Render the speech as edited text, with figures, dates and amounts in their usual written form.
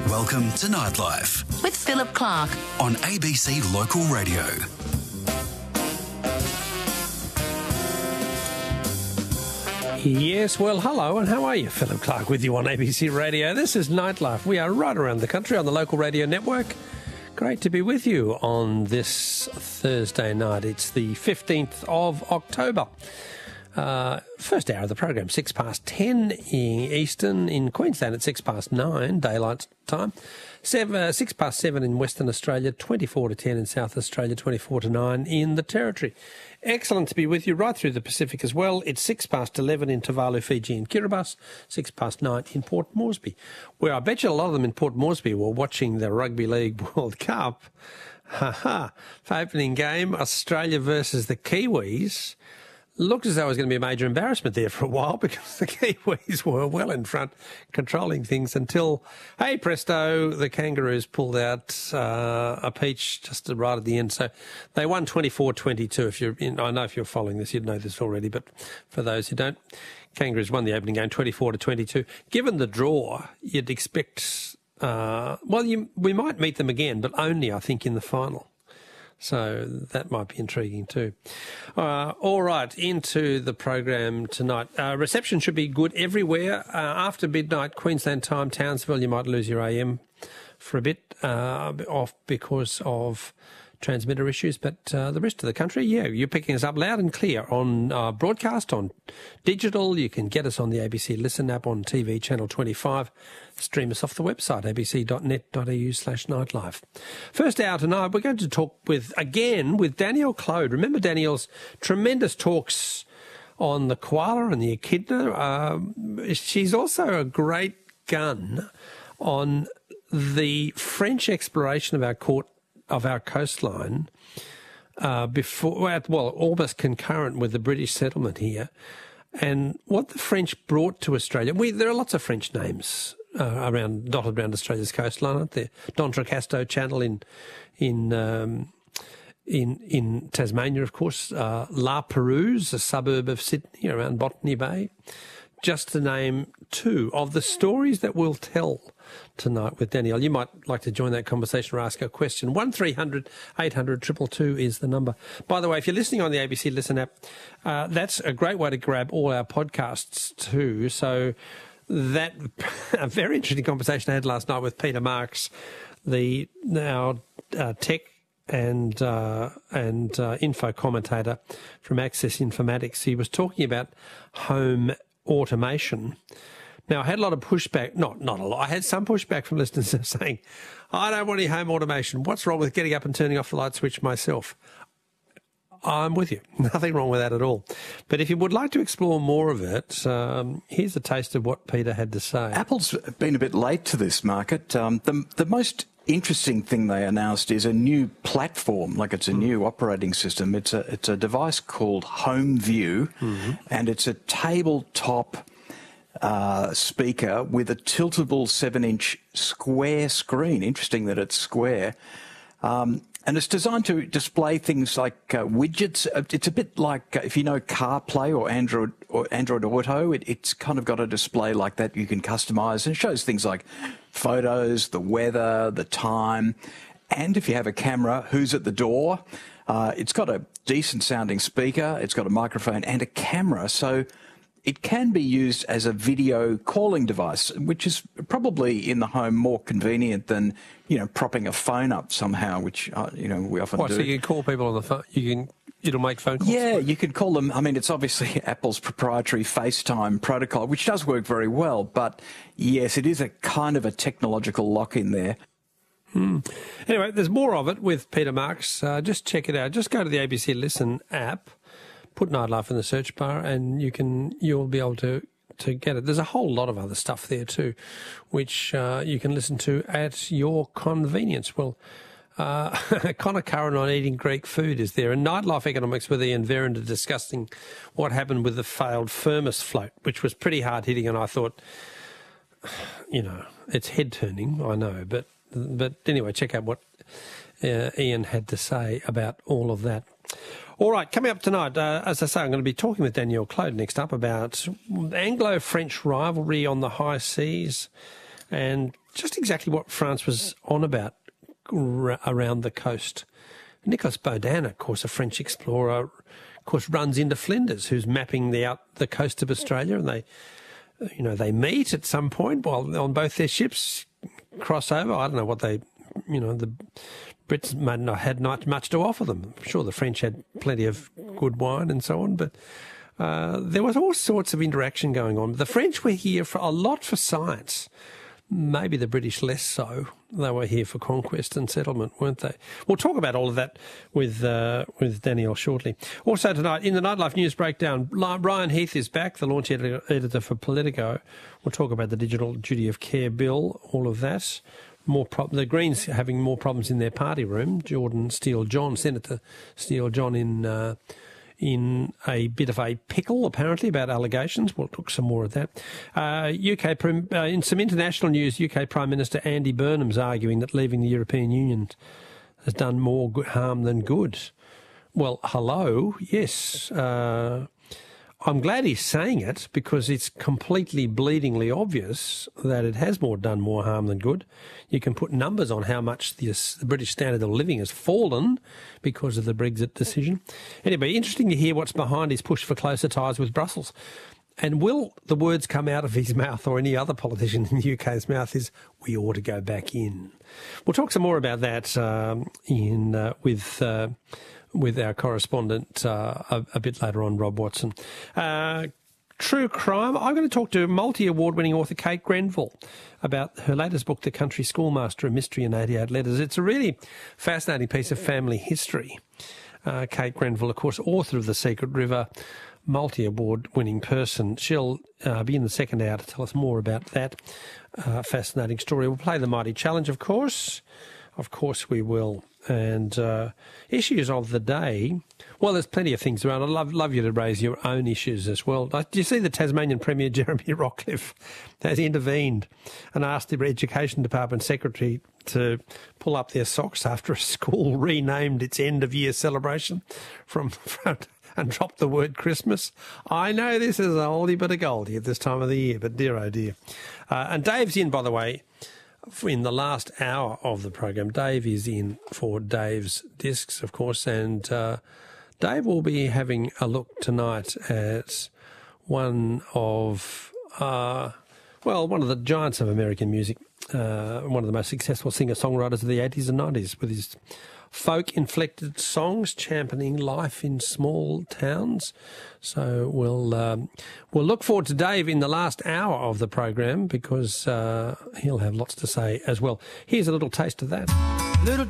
Welcome to Nightlife with Philip Clark on ABC Local Radio. Yes, well, hello, and how are you? Philip Clark with you on ABC Radio. This is Nightlife. We are right around the country on the local radio network. Great to be with you on this Thursday night. It's the 15th of October. First hour of the program, 6 past 10 in Eastern, in Queensland at 6 past 9, daylight time. 6 past 7 in Western Australia, 24 to 10 in South Australia, 24 to 9 in the Territory. Excellent to be with you right through the Pacific as well. It's 6 past 11 in Tuvalu, Fiji and Kiribati, 6 past 9 in Port Moresby, where I bet you a lot of them in Port Moresby were watching the Rugby League World Cup. For opening game, Australia versus the Kiwis. Looked as though it was going to be a major embarrassment there for a while because the Kiwis were well in front, controlling things until, hey presto, the Kangaroos pulled out a peach just right at the end. So they won 24-22. If you're I know if you're following this, you'd know this already, but for those who don't, Kangaroos won the opening game 24-22. Given the draw, you'd expect, we might meet them again, but only, I think, in the final. So that might be intriguing too. All right, into the program tonight. Reception should be good everywhere. After midnight, Queensland time, Townsville, you might lose your AM for a bit off because of transmitter issues, but the rest of the country, you're picking us up loud and clear on broadcast, on digital. You can get us on the ABC Listen app, on TV channel 25. Stream us off the website, abc.net.au/nightlife. First hour tonight, we're going to talk with Danielle Clode. Remember Danielle's tremendous talks on the koala and the echidna? She's also a great gun on the French exploration of our coastline almost concurrent with the British settlement here, and what the French brought to Australia. There are lots of French names dotted around Australia's coastline, aren't there? D'Entrecasteaux Channel in Tasmania, of course. La Perouse, a suburb of Sydney, around Botany Bay. Just to name two of the stories that we'll tell tonight with Danielle. You might like to join that conversation or ask a question. 1300 800 222 is the number. By the way, if you're listening on the ABC Listen app, that's a great way to grab all our podcasts too. So a very interesting conversation I had last night with Peter Marks, the now tech and info commentator from Access Informatics. He was talking about home automation. Now, I had a lot of pushback, not a lot, I had some pushback from listeners saying, I don't want any home automation. What's wrong with getting up and turning off the light switch myself? I'm with you. Nothing wrong with that at all. But if you would like to explore more of it, here's a taste of what Peter had to say. Apple's been a bit late to this market. The most interesting thing they announced is a new platform, like it's a new operating system. It's a device called HomeView, and it's a tabletop speaker with a tiltable 7-inch square screen. Interesting that it's square. And it's designed to display things like widgets. It's a bit like if you know CarPlay or Android Auto. It's kind of got a display like that you can customize, and it shows things like photos, the weather, the time, and if you have a camera, who's at the door. It's got a decent sounding speaker. It's got a microphone and a camera, so it can be used as a video calling device, which is probably in the home more convenient than, propping a phone up somehow, which, we often do. So you can call people on the phone? It'll make phone calls? Yeah, you can call them. I mean, it's obviously Apple's proprietary FaceTime protocol, which does work very well. But, yes, it is a kind of a technological lock in there. Anyway, there's more of it with Peter Marks. Just check it out. Just go to the ABC Listen app. Put Nightlife in the search bar and you'll be able to get it. There's a whole lot of other stuff there too, which you can listen to at your convenience. Well, Connor Curran on eating Greek food is there, and Nightlife Economics with Ian Verrand discussing what happened with the failed Firmus float, which was pretty hard hitting, and I thought, it's head turning, I know, but anyway, check out what Ian had to say about all of that. All right, coming up tonight, as I say, I'm going to be talking with Danielle Clode next up about Anglo-French rivalry on the high seas, and just exactly what France was on about around the coast. Nicolas Baudin, of course, a French explorer, of course, runs into Flinders, who's mapping the coast of Australia, and they meet at some point while on both their ships cross over. I don't know what the Brits might not had not much to offer them. I'm sure the French had plenty of good wine and so on, but there was all sorts of interaction going on. The French were here for a lot for science. Maybe the British less so. They were here for conquest and settlement, weren't they? We'll talk about all of that with Danielle shortly. Also tonight, in the Nightlife News Breakdown, Ryan Heath is back, the launch editor for Politico. We'll talk about the Digital Duty of Care Bill, all of that. The Greens having more problems in their party room. Senator Steele-John in a bit of a pickle, apparently, about allegations. We'll talk some more of that. In some international news, UK Prime Minister Andy Burnham's arguing that leaving the European Union has done more harm than good. Well, hello, yes. I'm glad he's saying it because it's completely bleedingly obvious that it has done more harm than good. You can put numbers on how much the British standard of living has fallen because of the Brexit decision. Anyway, interesting to hear what's behind his push for closer ties with Brussels. And will the words come out of his mouth or any other politician in the UK's mouth is, we ought to go back in. We'll talk some more about that with our correspondent a bit later on, Rob Watson. True crime. I'm going to talk to multi-award-winning author Kate Grenville about her latest book, The Country Schoolmaster, A Mystery in 88 Letters. It's a really fascinating piece of family history. Kate Grenville, of course, author of The Secret River, multi-award-winning person. She'll be in the second hour to tell us more about that fascinating story. We'll play the Mighty Challenge, of course. Of course we will. And issues of the day, well, there's plenty of things around. I'd love you to raise your own issues as well. Do you see the Tasmanian Premier, Jeremy Rockliff, has intervened and asked the Education Department Secretary to pull up their socks after a school renamed its end-of-year celebration from and dropped the word Christmas? I know this is a oldie but a goldie at this time of the year, but dear oh dear. And Dave's in, by the way, in the last hour of the program. Dave is in for Dave's Discs, of course, and Dave will be having a look tonight at one of the giants of American music, one of the most successful singer-songwriters of the 80s and 90s, with his folk-inflected songs championing life in small towns. So we'll look forward to Dave in the last hour of the program because he'll have lots to say as well. Here's a little taste of that.